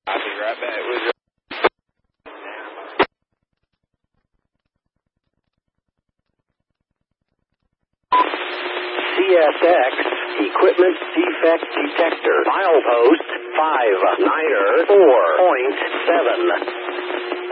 I'll be right back with you. CSX Equipment Defect Detector. Milepost 59er 4.7.